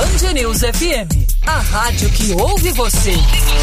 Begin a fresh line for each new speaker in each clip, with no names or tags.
Band News FM, a rádio que ouve você.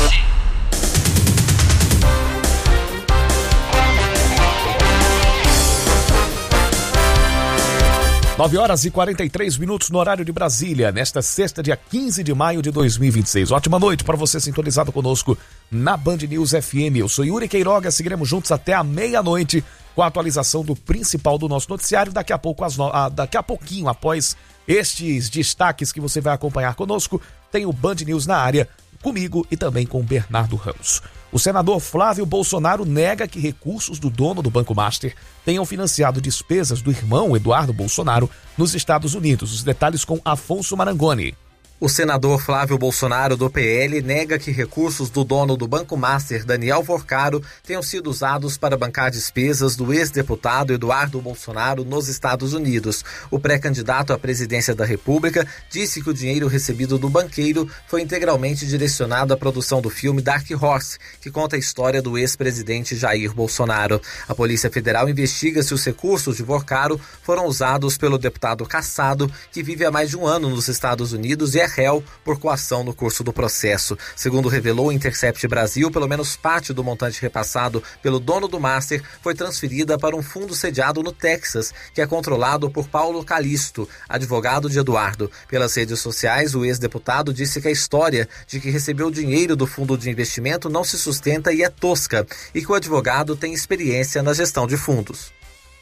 9h43 no horário de Brasília, nesta sexta, dia 15 de maio de 2026. Ótima noite para você sintonizado conosco na Band News FM. Eu sou Yuri Queiroga, seguiremos juntos até a meia-noite com a atualização do principal do nosso noticiário. Daqui a pouquinho, após estes destaques que você vai acompanhar conosco, tem o Band News na área, comigo e também com o Bernardo Ramos. O senador Flávio Bolsonaro nega que recursos do dono do Banco Master tenham financiado despesas do irmão Eduardo Bolsonaro nos Estados Unidos. Os detalhes com Afonso Marangoni.
O senador Flávio Bolsonaro, do PL, nega que recursos do dono do Banco Master, Daniel Vorcaro, tenham sido usados para bancar despesas do ex-deputado Eduardo Bolsonaro nos Estados Unidos. O pré-candidato à presidência da República disse que o dinheiro recebido do banqueiro foi integralmente direcionado à produção do filme Dark Horse, que conta a história do ex-presidente Jair Bolsonaro. A Polícia Federal investiga se os recursos de Vorcaro foram usados pelo deputado cassado, que vive há mais de um ano nos Estados Unidos e é réu por coação no curso do processo. Segundo revelou o Intercept Brasil, pelo menos parte do montante repassado pelo dono do Master foi transferida para um fundo sediado no Texas, que é controlado por Paulo Calisto, advogado de Eduardo. Pelas redes sociais, o ex-deputado disse que a história de que recebeu dinheiro do fundo de investimento não se sustenta e é tosca, e que o advogado tem experiência na gestão de fundos.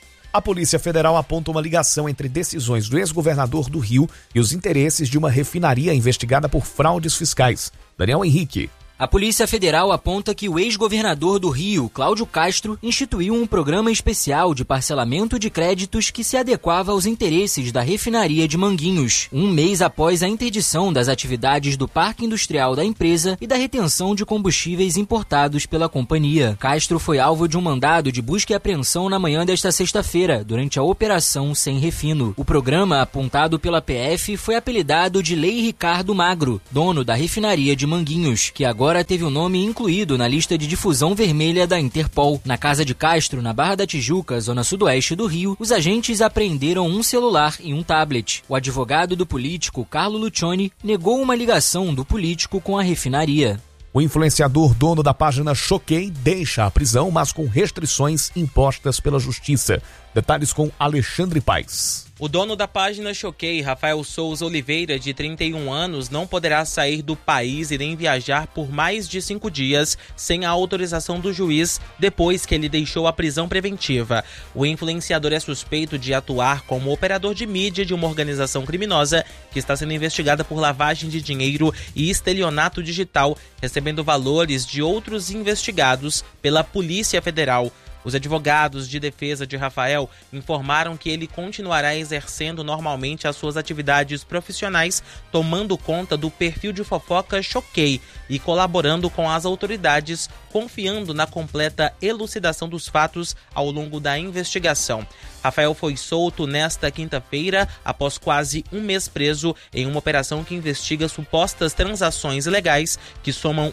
A Polícia Federal aponta uma ligação entre decisões do ex-governador do Rio e os interesses de uma refinaria investigada por fraudes fiscais. Daniel Henrique.
A Polícia Federal aponta que o ex-governador do Rio, Cláudio Castro, instituiu um programa especial de parcelamento de créditos que se adequava aos interesses da refinaria de Manguinhos, um mês após a interdição das atividades do Parque Industrial da empresa e da retenção de combustíveis importados pela companhia. Castro foi alvo de um mandado de busca e apreensão na manhã desta sexta-feira, durante a Operação Sem Refino. O programa, apontado pela PF, foi apelidado de Lei Ricardo Magro, dono da refinaria de Manguinhos, que agora teve o nome incluído na lista de difusão vermelha da Interpol. Na casa de Castro, na Barra da Tijuca, zona sudoeste do Rio, os agentes apreenderam um celular e um tablet. O advogado do político, Carlo Lucioni, negou uma ligação do político com a refinaria.
O influenciador dono da página Choquei deixa a prisão, mas com restrições impostas pela Justiça. Detalhes com Alexandre Paes.
O dono da página Choquei, Rafael Souza Oliveira, de 31 anos, não poderá sair do país e nem viajar por mais de 5 dias sem a autorização do juiz, depois que ele deixou a prisão preventiva. O influenciador é suspeito de atuar como operador de mídia de uma organização criminosa que está sendo investigada por lavagem de dinheiro e estelionato digital, recebendo valores de outros investigados pela Polícia Federal. Os advogados de defesa de Rafael informaram que ele continuará exercendo normalmente as suas atividades profissionais, tomando conta do perfil de fofoca Choquei e colaborando com as autoridades, confiando na completa elucidação dos fatos ao longo da investigação. Rafael foi solto nesta quinta-feira, após quase um mês preso em uma operação que investiga supostas transações ilegais que somam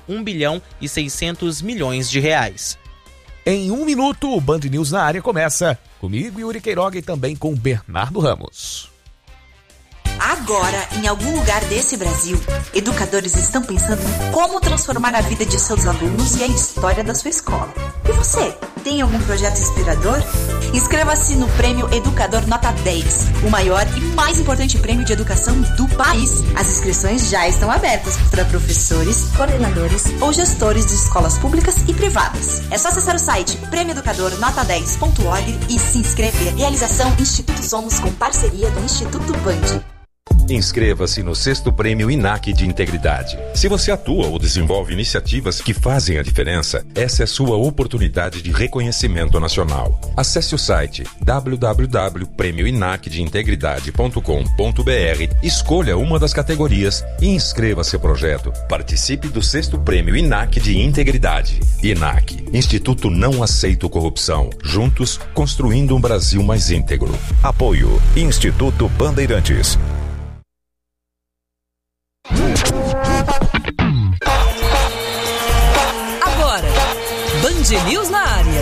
1,6 bilhão de reais.
Em 1 minuto, o Band News na área começa. Comigo, Yuri Queiroga, e também com Bernardo Ramos.
Agora, em algum lugar desse Brasil, educadores estão pensando em como transformar a vida de seus alunos e a história da sua escola. E você, tem algum projeto inspirador? Inscreva-se no Prêmio Educador Nota 10, o maior e mais importante prêmio de educação do país. As inscrições já estão abertas para professores, coordenadores ou gestores de escolas públicas e privadas. É só acessar o site prêmioeducadornota10.org e se inscrever. Realização Instituto Somos com parceria do Instituto Band.
Inscreva-se no 6º Prêmio INAC de Integridade. Se você atua ou desenvolve iniciativas que fazem a diferença, essa é sua oportunidade de reconhecimento nacional. Acesse o site www.premioinacdeintegridade.com.br, escolha uma das categorias e inscreva seu projeto. Participe do 6º Prêmio INAC de Integridade. INAC, Instituto Não Aceito Corrupção. Juntos, construindo um Brasil mais íntegro. Apoio Instituto Bandeirantes.
Agora, Band News na área.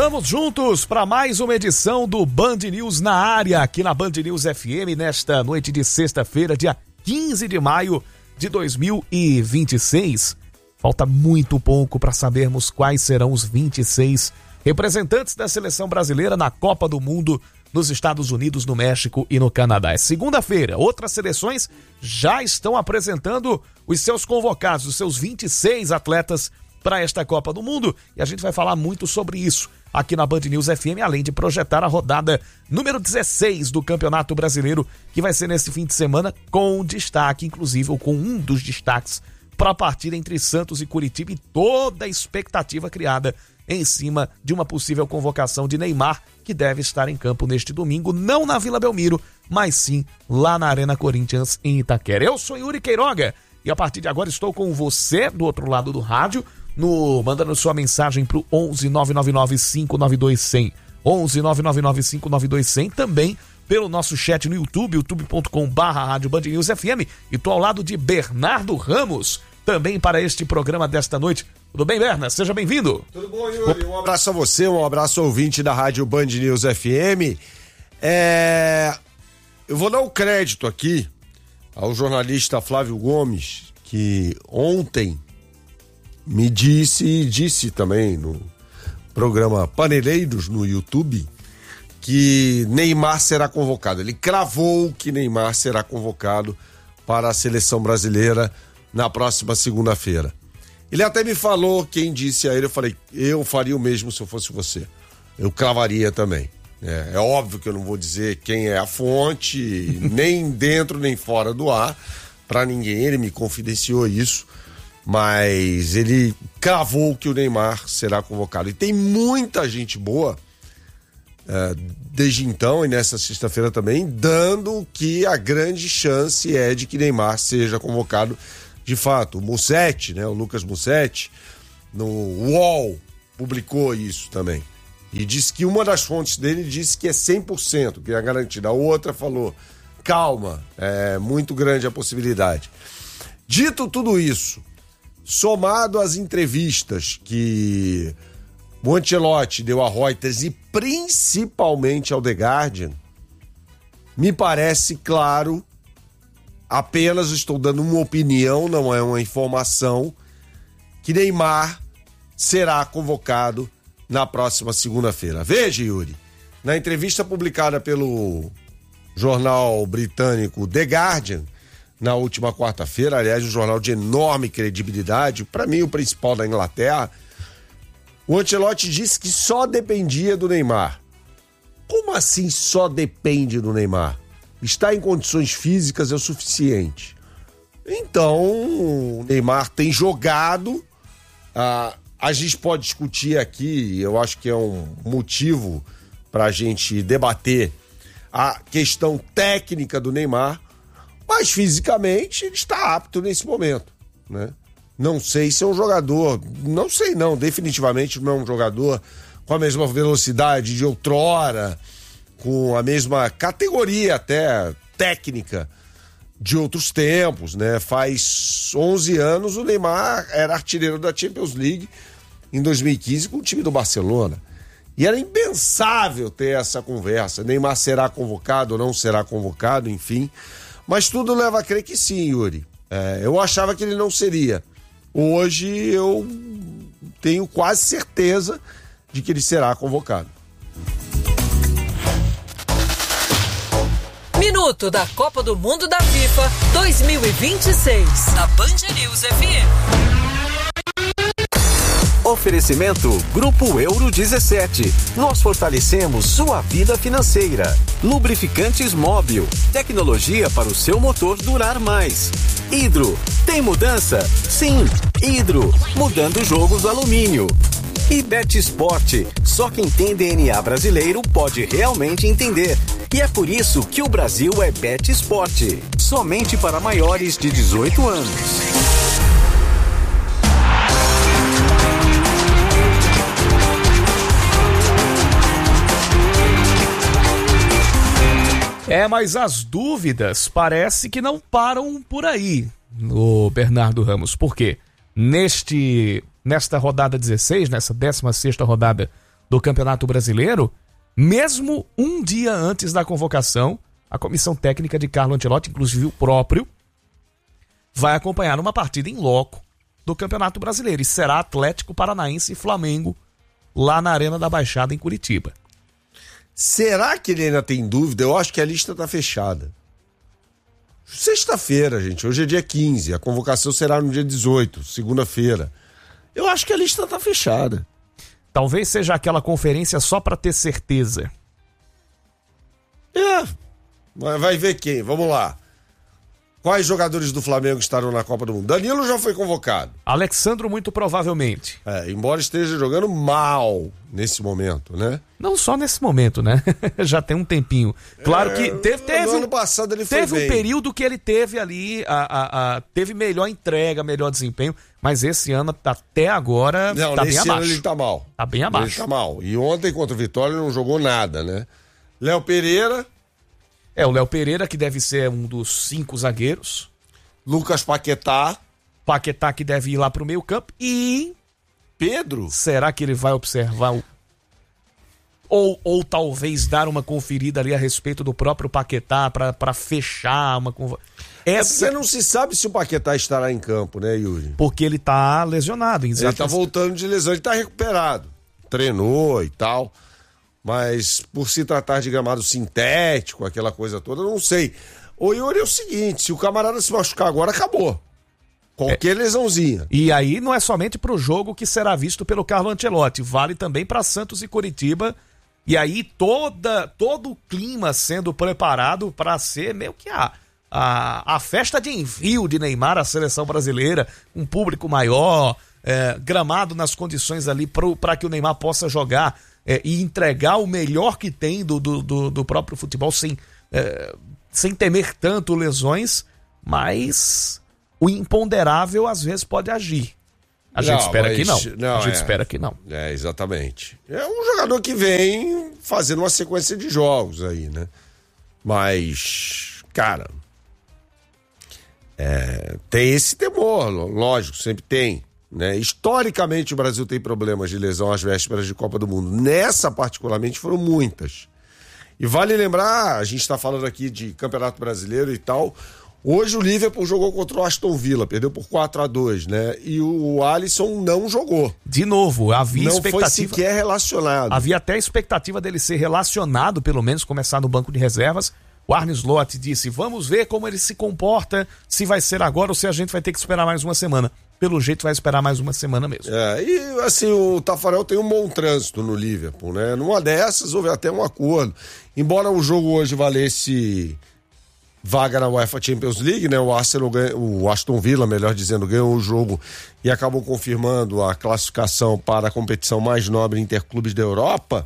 Vamos juntos para mais uma edição do Band News na área, aqui na Band News FM, nesta noite de sexta-feira, dia 15 de maio de 2026. Falta muito pouco para sabermos quais serão os 26 representantes da seleção brasileira na Copa do Mundo nos Estados Unidos, no México e no Canadá. É segunda-feira, outras seleções já estão apresentando os seus convocados, os seus 26 atletas para esta Copa do Mundo, e a gente vai falar muito sobre isso aqui na Band News FM, além de projetar a rodada número 16 do Campeonato Brasileiro, que vai ser nesse fim de semana, com destaque, inclusive, ou com um dos destaques para a partida entre Santos e Curitiba, e toda a expectativa criada em cima de uma possível convocação de Neymar, que deve estar em campo neste domingo, não na Vila Belmiro, mas sim lá na Arena Corinthians, em Itaquera. Eu sou Yuri Queiroga, e a partir de agora estou com você do outro lado do rádio, mandando sua mensagem pro 11 999 592 100, 11 999 592 100, também pelo nosso chat no YouTube, youtube.com/Rádio Band News FM, e tô ao lado de Bernardo Ramos, também para este programa desta noite. Tudo bem, Berna? Seja bem-vindo.
Tudo bom, Yuri? Um abraço a você, um abraço ao ouvinte da Rádio Band News FM. Eu vou dar um crédito aqui ao jornalista Flávio Gomes, que ontem me disse também no programa Paneleiros no YouTube, que Neymar será convocado. Ele cravou que Neymar será convocado para a seleção brasileira na próxima segunda-feira. Ele até me falou, quem disse a ele, eu falei, eu faria o mesmo se eu fosse você. Eu cravaria também. É óbvio que eu não vou dizer quem é a fonte, nem dentro nem fora do ar, para ninguém. Ele me confidenciou isso, mas ele cravou que o Neymar será convocado. E tem muita gente boa, desde então e nessa sexta-feira também, dando que a grande chance é de que Neymar seja convocado de fato. O Mussetti, né, o Lucas Mussetti, no UOL, publicou isso também. E disse que uma das fontes dele disse que é 100%, que é garantida. A outra falou, calma, é muito grande a possibilidade. Dito tudo isso, somado às entrevistas que o Ancelotti deu a Reuters e principalmente ao The Guardian, me parece claro, apenas estou dando uma opinião, não é uma informação, que Neymar será convocado na próxima segunda-feira. Veja, Yuri, na entrevista publicada pelo jornal britânico The Guardian, na última quarta-feira, aliás, um jornal de enorme credibilidade, para mim o principal da Inglaterra, o Ancelotti disse que só dependia do Neymar. Como assim só depende do Neymar? Estar em condições físicas é o suficiente. Então, o Neymar tem jogado, a gente pode discutir aqui, eu acho que é um motivo para a gente debater a questão técnica do Neymar, mas fisicamente ele está apto nesse momento, né? Não sei se é um jogador, não sei não, definitivamente não é um jogador com a mesma velocidade de outrora, com a mesma categoria até técnica de outros tempos, né? Faz 11 anos o Neymar era artilheiro da Champions League em 2015 com o time do Barcelona. E era impensável ter essa conversa. Neymar será convocado ou não será convocado, enfim. Mas tudo leva a crer que sim, Yuri. Eu achava que ele não seria. Hoje eu tenho quase certeza de que ele será convocado.
Minuto da Copa do Mundo da FIFA 2026. Na Band News FM.
Oferecimento Grupo Euro 17. Nós fortalecemos sua vida financeira. Lubrificantes Móbil. Tecnologia para o seu motor durar mais. Hidro. Tem mudança? Sim. Hidro. Mudando o jogo do alumínio. E BetSport. Só quem tem DNA brasileiro pode realmente entender. E é por isso que o Brasil é BetSport. Somente para maiores de 18 anos.
Mas as dúvidas parece que não param por aí, o Bernardo Ramos. Por quê? Nesta rodada 16, nessa 16ª rodada do Campeonato Brasileiro, mesmo um dia antes da convocação, a comissão técnica de Carlo Ancelotti, inclusive o próprio, vai acompanhar uma partida em loco do Campeonato Brasileiro. E será Atlético Paranaense e Flamengo lá na Arena da Baixada, em Curitiba.
Será que ele ainda tem dúvida? Eu acho que a lista tá fechada. Sexta-feira, gente. Hoje é dia 15. A convocação será no dia 18, segunda-feira. Eu acho que a lista tá fechada.
Talvez seja aquela conferência só para ter certeza.
Vai ver quem. Vamos lá. Quais jogadores do Flamengo estarão na Copa do Mundo? Danilo já foi convocado.
Alexandro, muito provavelmente.
Embora esteja jogando mal nesse momento, né?
Não só nesse momento, né? Já tem um tempinho. Claro que teve
ano passado ele foi
teve
bem.
um período que ele teve ali, teve melhor entrega, melhor desempenho, mas esse ano, até agora, tá bem abaixo.
Ano ele tá mal.
Tá bem abaixo.
Ele tá mal. E ontem contra o Vitória ele não jogou nada, né? Léo Pereira.
O Léo Pereira, que deve ser um dos 5 zagueiros.
Lucas Paquetá.
Paquetá, que deve ir lá pro meio campo. E...
Pedro.
Será que ele vai observar ou talvez dar uma conferida ali a respeito do próprio Paquetá para fechar uma
Porque não se sabe se o Paquetá estará em campo, né, Yuri?
Porque ele tá lesionado.
Ele tá voltando de lesão, ele tá recuperado. Treinou e tal. Mas por se tratar de gramado sintético, aquela coisa toda, eu não sei. O Yuri é o seguinte, se o camarada se machucar agora, acabou. Qualquer lesãozinha.
E aí não é somente pro jogo que será visto pelo Carlo Ancelotti, vale também para Santos e Curitiba. E aí todo o clima sendo preparado para ser meio que a festa de envio de Neymar à seleção brasileira, um público maior, gramado nas condições ali para que o Neymar possa jogar e entregar o melhor que tem do próprio futebol sem temer tanto lesões, mas o imponderável às vezes pode agir. A gente espera que não. A gente espera que não.
Exatamente. É um jogador que vem fazendo uma sequência de jogos aí, né? Mas, cara, tem esse temor, lógico, sempre tem. Né? Historicamente o Brasil tem problemas de lesão às vésperas de Copa do Mundo. Nessa particularmente foram muitas. E vale lembrar, a gente está falando aqui de Campeonato Brasileiro e tal. Hoje o Liverpool jogou contra o Aston Villa, perdeu por 4-2, né? E o Alisson não jogou.
De novo, havia
não
expectativa.
Não foi sequer relacionado.
Havia até a expectativa dele ser relacionado, pelo menos começar no banco de reservas. O Arne Slot disse, vamos ver como ele se comporta, se vai ser agora ou se a gente vai ter que esperar mais uma semana. Pelo jeito vai esperar mais uma semana mesmo.
E assim, o Tafarel tem um bom trânsito no Liverpool, né? Numa dessas houve até um acordo. Embora o jogo hoje valesse vaga na UEFA Champions League, né? O Aston Villa, melhor dizendo, ganhou o jogo e acabou confirmando a classificação para a competição mais nobre interclubes da Europa.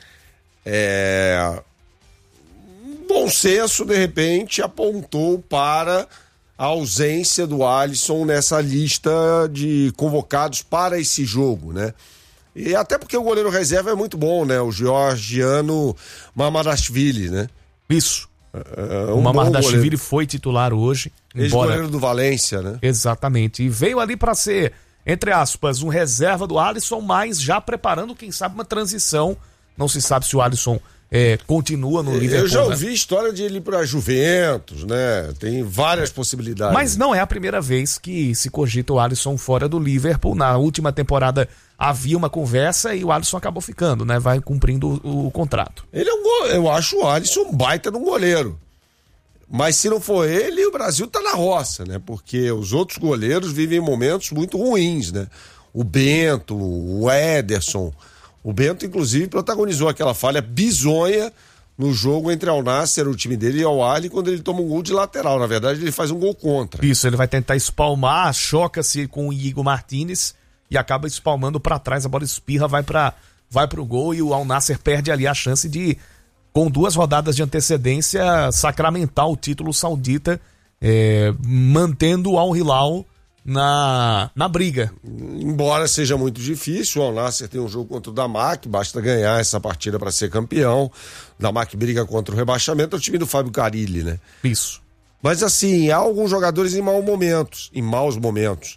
Bom senso, de repente, apontou para a ausência do Alisson nessa lista de convocados para esse jogo, né? E até porque o goleiro reserva é muito bom, né? O georgiano Mamardashvili, né?
Isso. O Mamardashvili foi titular hoje.
Ex-goleiro do Valência, né?
Exatamente. E veio ali para ser, entre aspas, um reserva do Alisson, mas já preparando, quem sabe, uma transição. Não se sabe se o Alisson continua no Liverpool.
Eu já ouvi história de ele ir para Juventus, né? Tem várias possibilidades.
Mas não é a primeira vez que se cogita o Alisson fora do Liverpool. Na última temporada havia uma conversa e o Alisson acabou ficando, né? Vai cumprindo o contrato.
Ele eu acho o Alisson um baita de um goleiro. Mas se não for ele, o Brasil tá na roça, né? Porque os outros goleiros vivem momentos muito ruins, né? O Bento, o Ederson. O Bento, inclusive, protagonizou aquela falha bizonha no jogo entre Al Nassr, o time dele, e Al Ahly, quando ele toma um gol de lateral. Na verdade, ele faz um gol contra.
Isso, ele vai tentar espalmar, choca-se com o Igor Martínez e acaba espalmando para trás, a bola espirra, vai pro gol e o Al Nassr perde ali a chance de, com 2 rodadas de antecedência, sacramentar o título saudita, mantendo o Al Hilal na briga.
Embora seja muito difícil, o Al Nassr tem um jogo contra o Damak, basta ganhar essa partida para ser campeão. O Damak briga contra o rebaixamento, é o time do Fábio Carilli, né?
Isso.
Mas assim, há alguns jogadores em maus momentos.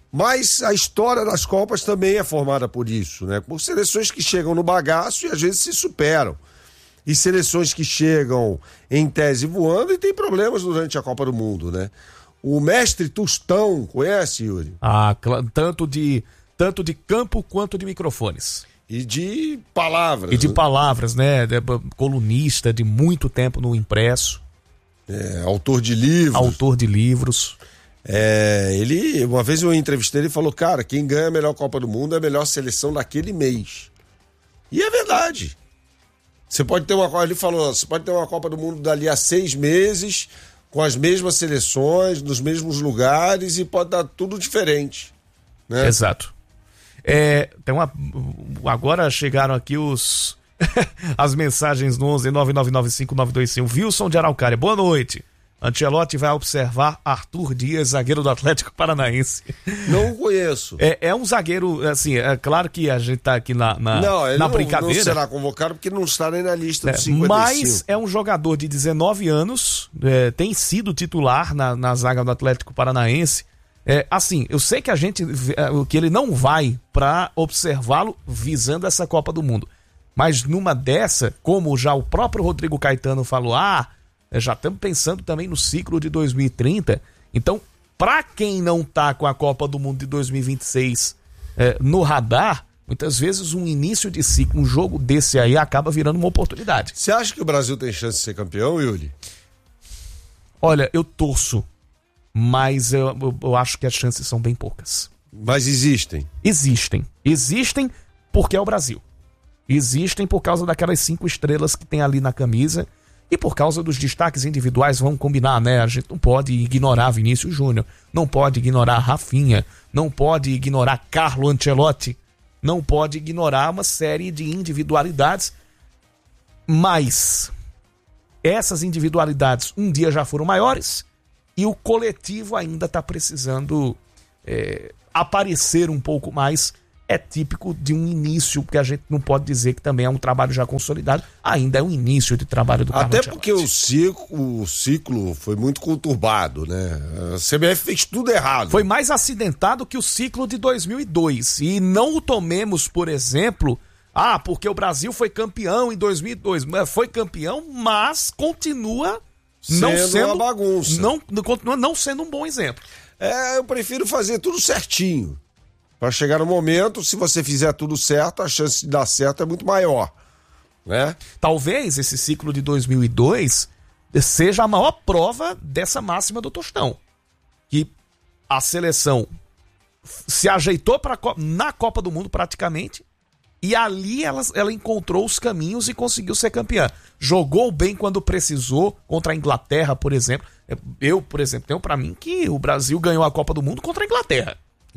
Mas a história das Copas também é formada por isso, né? Por seleções que chegam no bagaço e às vezes se superam. E seleções que chegam em tese voando e tem problemas durante a Copa do Mundo, né? O mestre Tostão, conhece, Yuri?
Tanto de campo quanto de microfones.
E de palavras.
E de palavras, né? Colunista de muito tempo no impresso.
Autor de livros. Uma vez eu entrevistei ele e falou, cara, quem ganha a melhor Copa do Mundo é a melhor seleção daquele mês. E é verdade. Você pode ter uma Copa do Mundo dali a 6 meses, com as mesmas seleções, nos mesmos lugares, e pode dar tudo diferente, né?
Exato. Agora chegaram aqui as mensagens no 11-999-5925. Wilson de Araucária, boa noite. Ancelotti vai observar Arthur Dias, zagueiro do Atlético Paranaense.
Não conheço.
É um zagueiro, assim, é claro que a gente tá aqui na brincadeira.
Não será convocado porque não está nem na lista dos 55.
Mas é um jogador de 19 anos, tem sido titular na zaga do Atlético Paranaense. Assim, eu sei que que ele não vai para observá-lo visando essa Copa do Mundo. Mas numa dessa, como já o próprio Rodrigo Caetano falou, já estamos pensando também no ciclo de 2030. Então, para quem não tá com a Copa do Mundo de 2026 no radar, muitas vezes um início de ciclo, um jogo desse aí acaba virando uma oportunidade.
Você acha que o Brasil tem chance de ser campeão, Yuri?
Olha, eu torço, mas eu acho que as chances são bem poucas.
Mas existem?
Existem porque é o Brasil. Existem por causa daquelas 5 estrelas que tem ali na camisa. E por causa dos destaques individuais, vamos combinar, né? A gente não pode ignorar Vinícius Júnior, não pode ignorar Rafinha, não pode ignorar Carlo Ancelotti, não pode ignorar uma série de individualidades. Mas essas individualidades um dia já foram maiores e o coletivo ainda está precisando aparecer um pouco mais. É típico de um início, porque a gente não pode dizer que também é um trabalho já consolidado, ainda é um início de trabalho do Carlo Ancelotti.
Até porque o ciclo foi muito conturbado, né? A CBF fez tudo errado.
Foi mais acidentado que o ciclo de 2002. E não o tomemos, por exemplo, porque o Brasil foi campeão em 2002. Foi campeão, mas continua não sendo
uma bagunça.
Continua não sendo um bom exemplo.
Eu prefiro fazer tudo certinho. Para chegar no momento, se você fizer tudo certo, a chance de dar certo é muito maior, né?
Talvez esse ciclo de 2002 seja a maior prova dessa máxima do Tostão. Que a seleção se ajeitou na Copa do Mundo praticamente e ali ela encontrou os caminhos e conseguiu ser campeã. Jogou bem quando precisou contra a Inglaterra, por exemplo. Por exemplo, tenho para mim que o Brasil ganhou a Copa do Mundo contra a Inglaterra.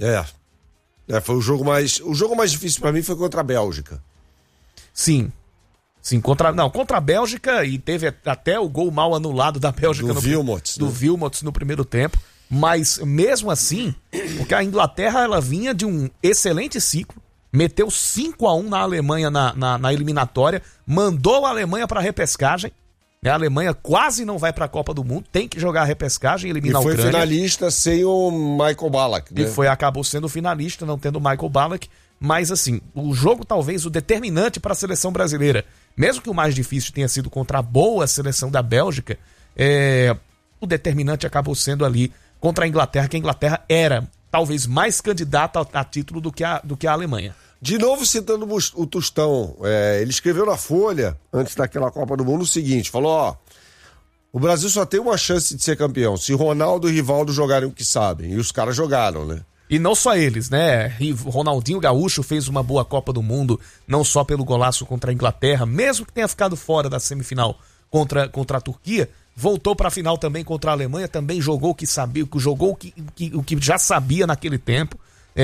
Foi o jogo mais difícil pra mim foi contra a Bélgica.
Sim, contra a Bélgica, e teve até o gol mal anulado da Bélgica do Wilmots no primeiro tempo, mas mesmo assim, porque a Inglaterra ela vinha de um excelente ciclo, meteu 5-1 na Alemanha na eliminatória, mandou a Alemanha pra repescagem. A Alemanha quase não vai para a Copa do Mundo, tem que jogar a repescagem e eliminar a Ucrânia.
E foi finalista sem o Michael Ballack, né?
Acabou sendo finalista, não tendo o Michael Ballack, mas assim, o jogo talvez o determinante para a seleção brasileira, mesmo que o mais difícil tenha sido contra a boa seleção da Bélgica, o determinante acabou sendo ali contra a Inglaterra, que a Inglaterra era talvez mais candidata a título do que a Alemanha.
De novo citando o Tostão, ele escreveu na Folha, antes daquela Copa do Mundo, o seguinte, falou, o Brasil só tem uma chance de ser campeão, se Ronaldo e Rivaldo jogarem o que sabem, e os caras jogaram, né?
E não só eles, né? Ronaldinho Gaúcho fez uma boa Copa do Mundo, não só pelo golaço contra a Inglaterra, mesmo que tenha ficado fora da semifinal contra a Turquia, voltou para a final também contra a Alemanha, também jogou o que sabia, jogou o que já sabia naquele tempo,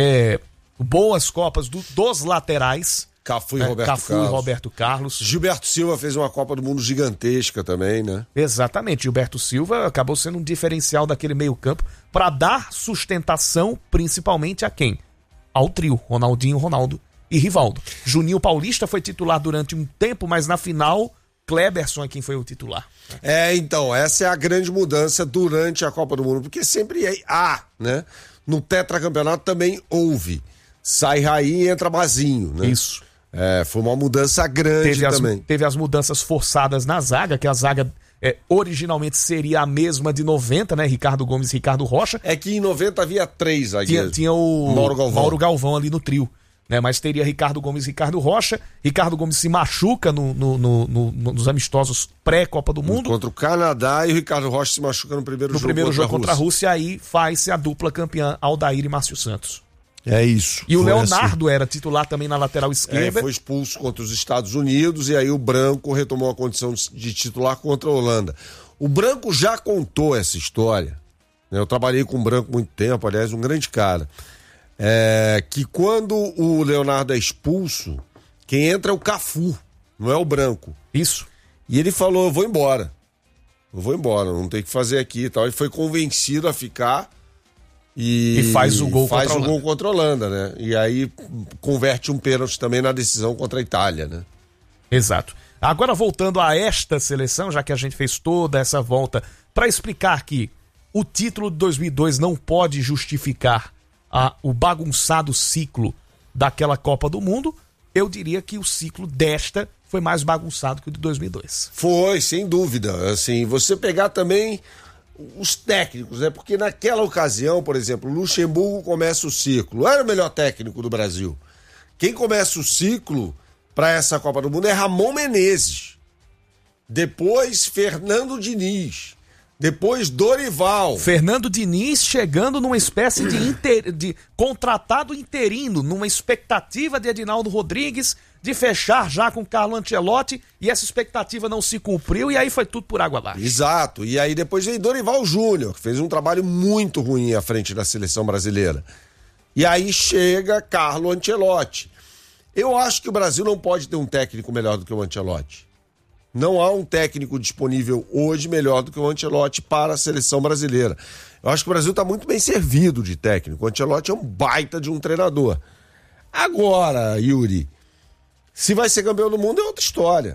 boas Copas dos laterais.
Cafu e
Roberto Carlos.
Gilberto Silva fez uma Copa do Mundo gigantesca também, né?
Exatamente. Gilberto Silva acabou sendo um diferencial daquele meio-campo para dar sustentação principalmente a quem? Ao trio, Ronaldinho, Ronaldo e Rivaldo. Juninho Paulista foi titular durante um tempo, mas na final, Kleberson é quem foi o titular.
Então, essa é a grande mudança durante a Copa do Mundo, porque sempre há, né? No tetracampeonato também houve. Sai Raí e entra Mazinho, né?
Isso.
Foi uma mudança grande também.
Teve as mudanças forçadas na zaga, que a zaga originalmente seria a mesma de 90, né? Ricardo Gomes e Ricardo Rocha.
É que em 90 havia 3 zagueiros.
Tinha o
Mauro
Galvão ali no trio. Né, mas teria Ricardo Gomes e Ricardo Rocha. Ricardo Gomes se machuca nos amistosos pré-Copa do Mundo.
Contra o Canadá, e o Ricardo Rocha se machuca no primeiro jogo
contra a Rússia. Aí faz-se a dupla campeã Aldair e Márcio Santos.
É isso.
E o Leonardo era titular também na lateral esquerda.
Foi expulso contra os Estados Unidos, e aí o Branco retomou a condição de titular contra a Holanda. O Branco já contou essa história. Eu trabalhei com o Branco muito tempo, aliás, um grande cara. Que quando o Leonardo é expulso, quem entra é o Cafu, não é o Branco.
Isso.
E ele falou, eu vou embora, não tem o que fazer aqui e tal. Ele foi convencido a ficar e
faz o gol
contra a Holanda, né? E aí converte um pênalti também na decisão contra a Itália, né?
Exato. Agora voltando a esta seleção, já que a gente fez toda essa volta para explicar que o título de 2002 não pode justificar o bagunçado ciclo daquela Copa do Mundo, eu diria que o ciclo desta foi mais bagunçado que o de 2002.
Foi, sem dúvida. Assim, você pegar também os técnicos, né? Porque naquela ocasião, por exemplo, Luxemburgo começa o ciclo. Era o melhor técnico do Brasil. Quem começa o ciclo para essa Copa do Mundo é Ramon Menezes. Depois, Fernando Diniz. Depois Dorival.
Fernando Diniz chegando numa espécie de contratado interino, numa expectativa de Edinaldo Rodrigues de fechar já com Carlo Ancelotti, e essa expectativa não se cumpriu, e aí foi tudo por água abaixo.
Exato, e aí depois veio Dorival Júnior, que fez um trabalho muito ruim à frente da seleção brasileira. E aí chega Carlo Ancelotti. Eu acho que o Brasil não pode ter um técnico melhor do que o Ancelotti. Não há um técnico disponível hoje melhor do que o Ancelotti para a seleção brasileira. Eu acho que o Brasil está muito bem servido de técnico. O Ancelotti é um baita de um treinador. Agora, Yuri, se vai ser campeão do mundo é outra história.